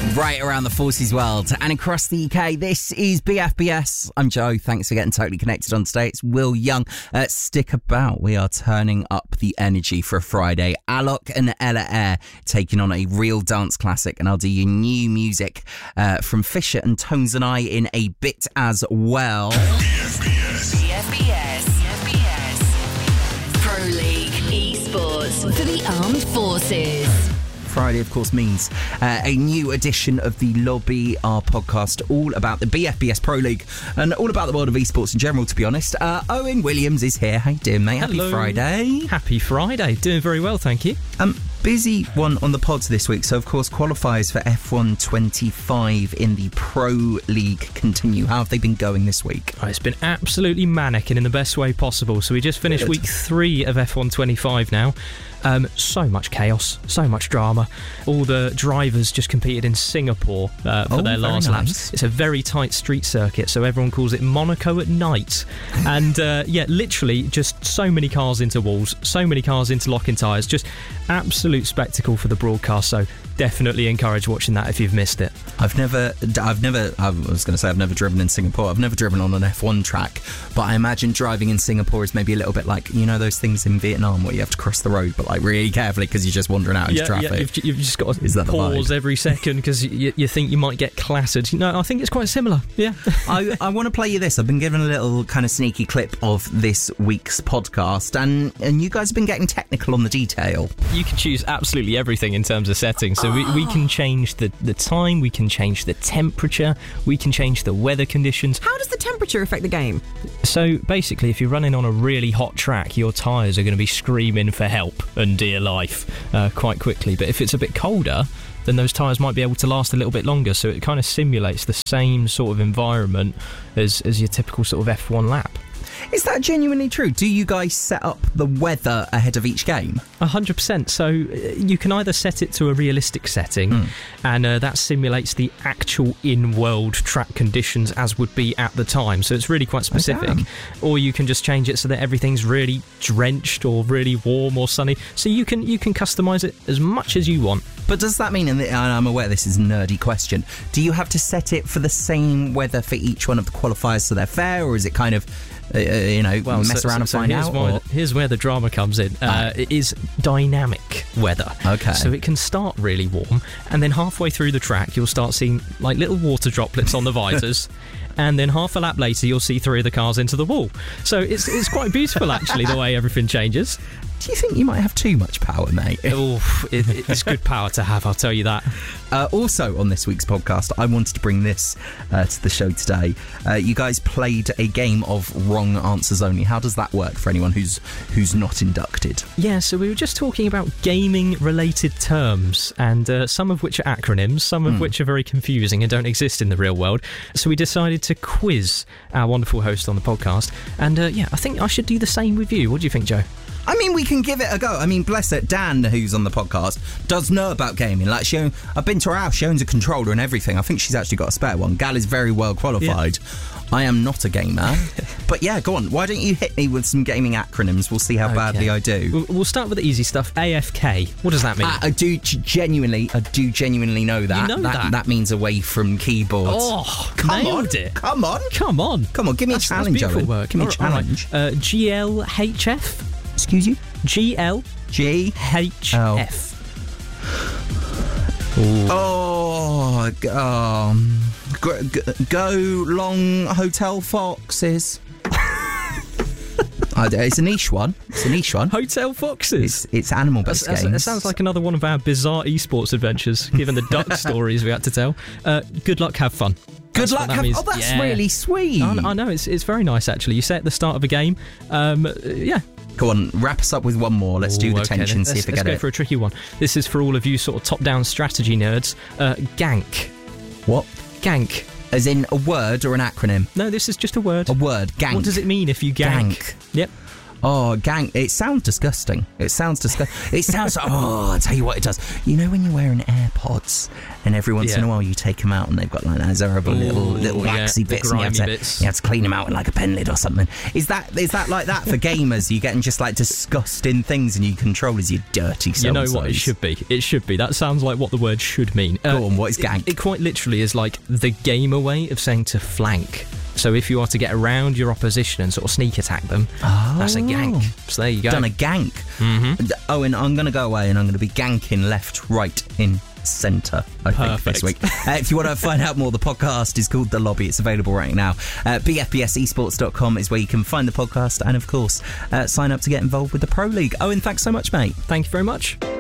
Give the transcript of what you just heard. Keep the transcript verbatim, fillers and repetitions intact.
Right around the forces world and across the U K, this is B F B S. I'm Joe. Thanks for getting totally connected on today. It's Will Young. Uh, stick about. We are turning up the energy for a Friday. Alok and Ella Air taking on a real dance classic, and I'll do your new music uh, from Fisher and Tones and I in a bit as well. B F B S. B F B S. B F B S. Pro League Esports for the Armed Forces. Friday, of course, means uh, a new edition of the Lobby, our podcast all about the B F B S Pro League and all about the world of esports in general, to be honest. Uh, Owen Williams is here. How you doing, mate? Happy Hello. Friday. Happy Friday. Doing very well, thank you. Um, busy one on the pods this week. So, of course, qualifiers for F one twenty-five in the Pro League continue. How have they been going this week? Oh, it's been absolutely manic and in the best way possible. So we just finished Good. week three of F one twenty-five now. Um, so much chaos, so much drama. All the drivers just competed in Singapore uh, for Oh, their very last nice. laps. It's a very tight street circuit, so everyone calls it Monaco at night. And uh, yeah, literally just so many cars into walls, so many cars interlocking tyres, just absolute spectacle for the broadcast. So definitely encourage watching that if you've missed it. I've never, I've never, I was going to say I've never driven in Singapore. I've never driven on an F one track, but I imagine driving in Singapore is maybe a little bit like, you know, those things in Vietnam where you have to cross the road, but like really carefully because you're just wandering out into Yeah, traffic. yeah, you've, you've just got to Is that the pause vibe? every second because you, you think you might get clattered. No, I think it's quite similar. Yeah. I, I want to play you this. I've been given a little kind of sneaky clip of this week's podcast, and, and you guys have been getting technical on the detail. You can choose absolutely everything in terms of settings. So we, we can change the, the time, we can change the temperature, we can change the weather conditions. How does the temperature affect the game? So basically, if you're running on a really hot track, your tyres are going to be screaming for help and dear life uh, quite quickly. But if it's a bit colder, then those tyres might be able to last a little bit longer. So it kind of simulates the same sort of environment as, as your typical sort of F one lap. Is that genuinely true? Do you guys set up the weather ahead of each game? A hundred percent. So uh, you can either set it to a realistic setting, Mm. and uh, that simulates the actual in-world track conditions as would be at the time. So it's really quite specific. damn. Or you can just change it so that everything's really drenched or really warm or sunny. So you can you can customise it as much as you want. But does that mean, and I'm aware this is a nerdy question, do you have to set it for the same weather for each one of the qualifiers so they're fair, or is it kind of, uh, you know, Well, mess so, around so, and so find here's out? Why, or- here's where the drama comes in. Uh, it is dynamic weather. Okay. So it can start really warm, and then halfway through the track, you'll start seeing like little water droplets on the visors. And then half a lap later, you'll see three of the cars into the wall. So it's it's quite beautiful, actually, the way everything changes. Do you think you might have too much power, mate? Oh, it, it's good power to have, I'll tell you that. Uh, also on this week's podcast, I wanted to bring this uh, to the show today. Uh, you guys played a game of wrong answers only. How does that work for anyone who's who's not inducted? Yeah, so we were just talking about gaming-related terms, and uh, some of which are acronyms, some of Mm. which are very confusing and don't exist in the real world. So we decided to quiz our wonderful host on the podcast, and uh, yeah, I think I should do the same with you. What do you think, Joe? I mean, we can give it a go. I mean, bless it, Dan, who's on the podcast, does know about gaming. Like, she own, I've been to her house, she owns a controller and everything. I think she's actually got a spare one. Gal is very well qualified. I am not a gamer. But yeah, go on. Why don't you hit me with some gaming acronyms? We'll see how Okay. badly I do. We'll, we'll start with the easy stuff. A F K. What does that mean? I, I do g- genuinely, I do genuinely know that. You know that? That means away from keyboards. oh, come nailed on, it. come on, Come on. come on. Give me That's, a challenge, that's beautiful Owen. work. Give me a All right, all right. challenge. Uh, G L H F. Excuse you. G L G. H F. Oh, g- um, g- g- go long hotel foxes. I d- it's a niche one. It's a niche one. Hotel Foxes. It's it's animal based That's- games. It sounds like another one of our bizarre esports adventures, given the duck stories we had to tell. Uh, good luck, have fun. Good That's what luck. that Have, means. oh, that's Yeah. really sweet. I, I know, it's it's very nice, actually. You say at the start of a game, um, uh, yeah. Go on, wrap us up with one more. Let's do Ooh, the okay, tension, let's, see if we let's get go it. for a tricky one. This is for all of you sort of top-down strategy nerds. Uh, gank. What? Gank. As in a word or an acronym? No, this is just a word. A word. Gank. What does it mean if you gank? Gank. Yep. Oh, gang, it sounds disgusting. It sounds disgusting. It sounds, oh, I'll tell you what it does. You know when you're wearing AirPods and every once Yeah. in a while you take them out and they've got like those horrible Ooh, little little yeah, waxy the bits and you have, to, grimy bits. you have to clean them out with like a pen lid or something. Is that is that like that for gamers? You're getting just like disgusting things in your controllers, you dirty You know what it so-and-sos. should be? It should be. That sounds like what the word should mean. Uh, Go on, what is gank? It, it quite literally is like the gamer way of saying to flank. So if you are to get around your opposition and sort of sneak attack them, Oh. that's a gank. So there you go. Done a gank. Mm-hmm. Oh, and I'm going to go away and I'm going to be ganking left, right, in centre, I think, this Perfect. week. Uh, if you want to find out more, the podcast is called The Lobby. It's available right now. Uh, B F B S esports dot com is where you can find the podcast and, of course, uh, sign up to get involved with the Pro League. Owen, thanks so much, mate. Thank you very much.